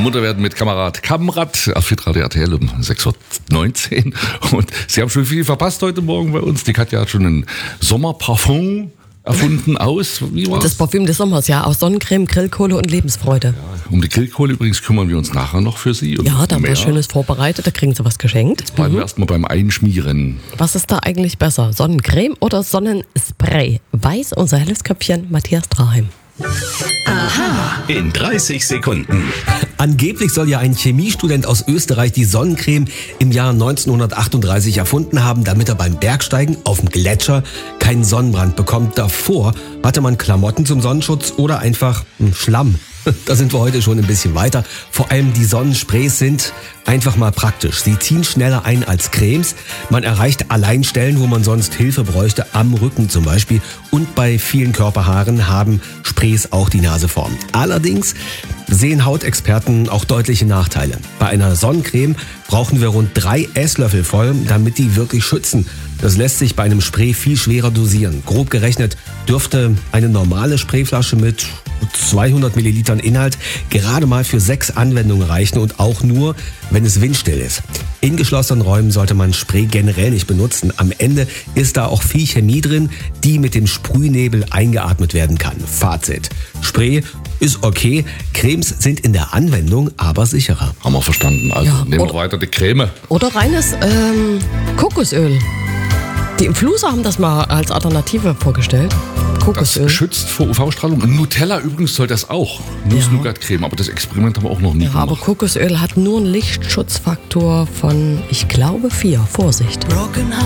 Mutter werden mit Kamerad Kamrat auf Hitradio RTL um 6.19 Uhr. Und Sie haben schon viel verpasst heute Morgen bei uns. Die Katja hat schon ein Sommerparfum erfunden wie war's? Das Parfüm des Sommers, ja, aus Sonnencreme, Grillkohle und Lebensfreude. Ja, um die Grillkohle übrigens kümmern wir uns nachher noch für Sie. Und Ja, da haben wir mehr. was Schönes vorbereitet, da kriegen Sie was geschenkt. Jetzt bleiben wir erstmal beim Einschmieren. Was ist da eigentlich besser, Sonnencreme oder Sonnenspray? Weiß unser helles Köpfchen Matthias Draheim. In 30 Sekunden. Angeblich soll ja ein Chemiestudent aus Österreich die Sonnencreme im Jahr 1938 erfunden haben, damit er beim Bergsteigen auf dem Gletscher keinen Sonnenbrand bekommt. Davor hatte man Klamotten zum Sonnenschutz oder einfach Schlamm. Da sind wir heute schon ein bisschen weiter. Vor allem die Sonnensprays sind einfach mal praktisch. Sie ziehen schneller ein als Cremes. Man erreicht allein Stellen, wo man sonst Hilfe bräuchte, am Rücken zum Beispiel. Und bei vielen Körperhaaren haben Sprays auch die Naseform. Allerdings sehen Hautexperten auch deutliche Nachteile. Bei einer Sonnencreme brauchen wir rund 3 Esslöffel voll, damit die wirklich schützen. Das lässt sich bei einem Spray viel schwerer dosieren. Grob gerechnet dürfte eine normale Sprayflasche mit 200 Millilitern Inhalt gerade mal für 6 Anwendungen reichen und auch nur, wenn es windstill ist. In geschlossenen Räumen sollte man Spray generell nicht benutzen. Am Ende ist da auch viel Chemie drin, die mit dem Sprühnebel eingeatmet werden kann. Fazit: Spray ist okay, Cremes sind in der Anwendung aber sicherer. Haben wir verstanden. Also Ja, nehmen wir oder- weiter die Creme. Oder reines Kokosöl. Die Influencer haben das mal als Alternative vorgestellt. Das Kokosöl. schützt vor UV-Strahlung. Und Nutella übrigens soll das auch. Nuss-Nougat-Creme. Aber das Experiment haben wir auch noch nie Ja, aber gemacht. Kokosöl hat nur einen Lichtschutzfaktor von, ich glaube, 4. Vorsicht.